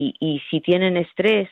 y si tienen estrés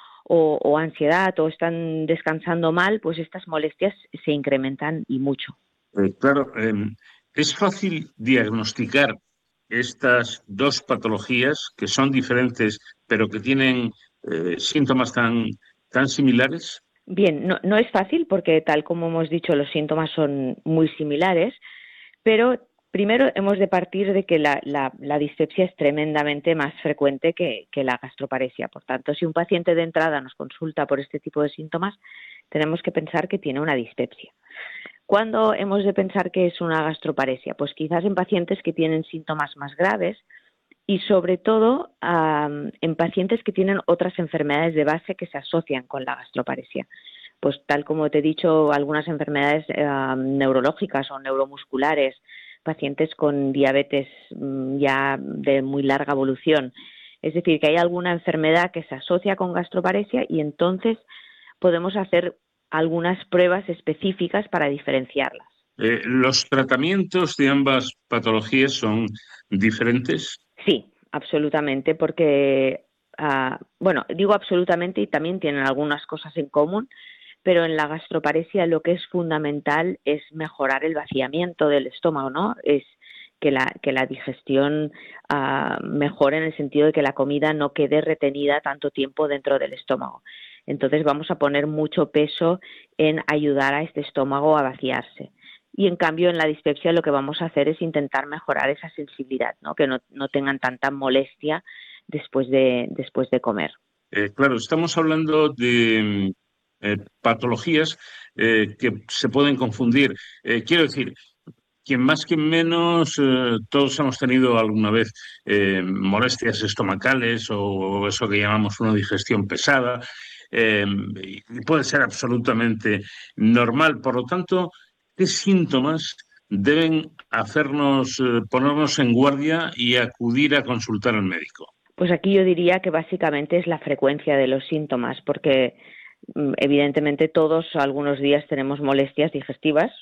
o ansiedad o están descansando mal, pues estas molestias se incrementan y mucho. Claro, es fácil diagnosticar estas dos patologías que son diferentes, pero que tienen síntomas tan similares. Bien, no es fácil porque tal como hemos dicho los síntomas son muy similares, pero primero hemos de partir de que la dispepsia es tremendamente más frecuente que la gastroparesia. Por tanto, si un paciente de entrada nos consulta por este tipo de síntomas, tenemos que pensar que tiene una dispepsia. ¿Cuándo hemos de pensar que es una gastroparesia? Pues quizás en pacientes que tienen síntomas más graves y sobre todo en pacientes que tienen otras enfermedades de base que se asocian con la gastroparesia. Pues tal como te he dicho, algunas enfermedades neurológicas o neuromusculares, pacientes con diabetes ya de muy larga evolución. Es decir, que hay alguna enfermedad que se asocia con gastroparesia y entonces podemos hacer algunas pruebas específicas para diferenciarlas. ¿Los tratamientos de ambas patologías son diferentes? Sí, absolutamente, porque, bueno, digo absolutamente y también tienen algunas cosas en común, pero en la gastroparesia lo que es fundamental es mejorar el vaciamiento del estómago, ¿no? Es que la digestión mejore en el sentido de que la comida no quede retenida tanto tiempo dentro del estómago. Entonces vamos a poner mucho peso en ayudar a este estómago a vaciarse. Y en cambio en la dispepsia lo que vamos a hacer es intentar mejorar esa sensibilidad, ¿no? Que no tengan tanta molestia después de comer. Claro, estamos hablando de patologías que se pueden confundir. Quiero decir, quien más, quien menos, todos hemos tenido alguna vez molestias estomacales o eso que llamamos una digestión pesada, y puede ser absolutamente normal. Por lo tanto, ¿qué síntomas deben hacernos ponernos en guardia y acudir a consultar al médico? Pues aquí yo diría que básicamente es la frecuencia de los síntomas, porque evidentemente todos algunos días tenemos molestias digestivas,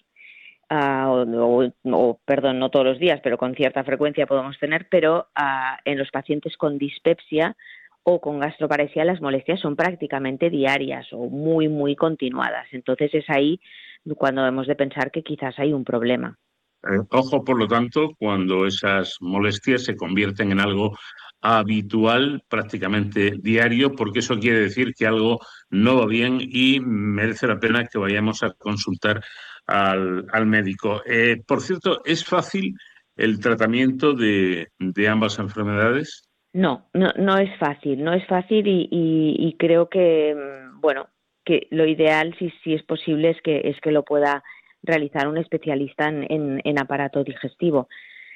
perdón, no todos los días, pero con cierta frecuencia podemos tener, pero en los pacientes con dispepsia o con gastroparesia las molestias son prácticamente diarias o muy, muy continuadas. Entonces es ahí cuando hemos de pensar que quizás hay un problema. Ojo, por lo tanto, cuando esas molestias se convierten en algo habitual, prácticamente diario, porque eso quiere decir que algo no va bien y merece la pena que vayamos a consultar al médico. Por cierto, ¿es fácil el tratamiento de ambas enfermedades? No es fácil, no es fácil y creo que, bueno, que lo ideal, si es posible, es que lo pueda realizar un especialista en aparato digestivo.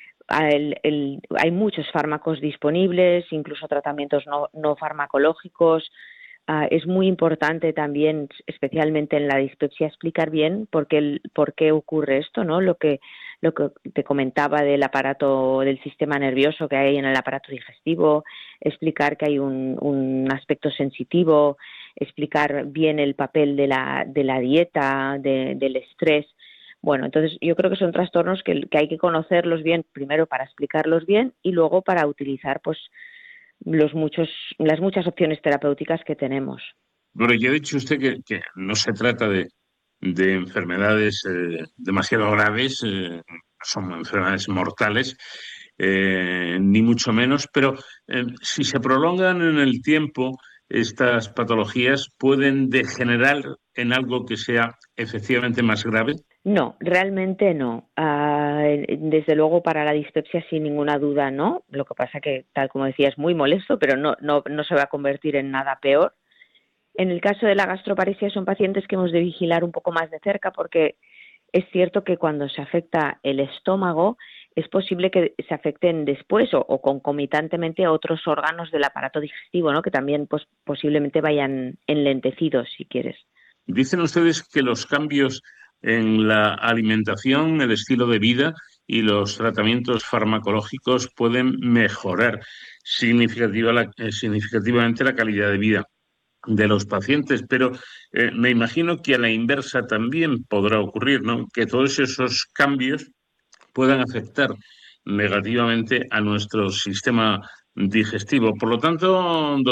Hay muchos fármacos disponibles, incluso tratamientos no farmacológicos. Es muy importante también, especialmente en la dispepsia, explicar bien por qué ocurre esto, ¿no? Lo que te comentaba del aparato, del sistema nervioso que hay en el aparato digestivo, explicar que hay un aspecto sensitivo, explicar bien el papel de la dieta, del estrés. Bueno, entonces yo creo que son trastornos que hay que conocerlos bien, primero para explicarlos bien y luego para utilizar pues las muchas opciones terapéuticas que tenemos. Bueno, ya ha dicho usted que no se trata de enfermedades demasiado graves, son enfermedades mortales, ni mucho menos, pero si se prolongan en el tiempo, estas patologías pueden degenerar en algo que sea efectivamente más grave. No, realmente no. Desde luego para la dispepsia sin ninguna duda no. Lo que pasa que, tal como decía, es muy molesto, pero no se va a convertir en nada peor. En el caso de la gastroparesia son pacientes que hemos de vigilar un poco más de cerca porque es cierto que cuando se afecta el estómago es posible que se afecten después o concomitantemente a otros órganos del aparato digestivo, ¿no? Que también pues, posiblemente vayan enlentecidos, si quieres. Dicen ustedes que los cambios en la alimentación, el estilo de vida y los tratamientos farmacológicos pueden mejorar significativamente la calidad de vida de los pacientes, pero me imagino que a la inversa también podrá ocurrir, ¿no? Que todos esos cambios puedan afectar negativamente a nuestro sistema digestivo. Por lo tanto,